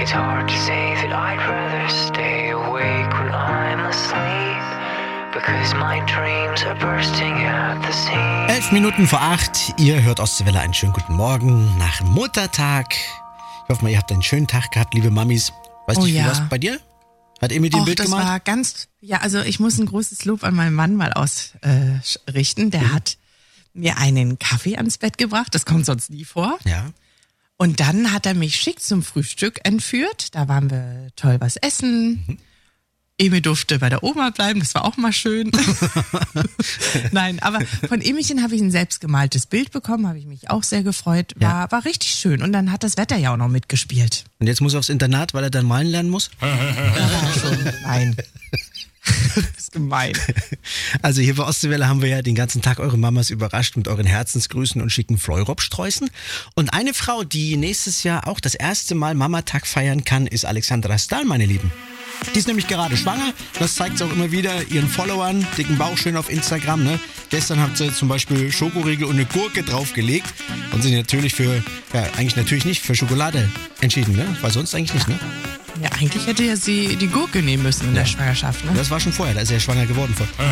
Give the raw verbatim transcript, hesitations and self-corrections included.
It's hard to say that I'd rather stay awake when I'm asleep, because my dreams are bursting at the seams. Elf Minuten vor acht, ihr hört Ostseewelle, einen schönen guten Morgen nach Muttertag. Ich hoffe mal, ihr habt einen schönen Tag gehabt, liebe Mamis. Weißt du, Oh wie ja. war's bei dir? Hat Emi dir ein Och, Bild das gemalt? war ganz, ja, also ich muss ein großes Lob an meinen Mann mal ausrichten. Der Mhm. hat mir einen Kaffee ans Bett gebracht, das kommt sonst nie vor. Ja. Und dann hat er mich schick zum Frühstück entführt. Da waren wir toll was essen. Mhm. Emi durfte bei der Oma bleiben, das war auch mal schön. Nein, aber von Emichen habe ich ein selbstgemaltes Bild bekommen, habe ich mich auch sehr gefreut. War, Ja. war richtig schön. Und dann hat das Wetter ja auch noch mitgespielt. Und jetzt muss er aufs Internat, weil er dann malen lernen muss? Ja, schon. Nein. Das ist gemein. Also hier bei Ostseewelle haben wir ja den ganzen Tag eure Mamas überrascht mit euren Herzensgrüßen und schicken Fleurop-Sträußen. Und eine Frau, die nächstes Jahr auch das erste Mal Mamatag feiern kann, ist Alexandra Stahl, meine Lieben. Die ist nämlich gerade schwanger, das zeigt sie auch immer wieder ihren Followern, dicken Bauch schön auf Instagram. Ne? Gestern hat sie zum Beispiel Schokoriegel und eine Gurke draufgelegt und sind natürlich für, ja eigentlich natürlich nicht für Schokolade entschieden, ne? Weil sonst eigentlich nicht, ne? Ja, eigentlich hätte ja sie die Gurke nehmen müssen in der Schwangerschaft, ne? Das war schon vorher, da ist sie ja schwanger geworden. Vor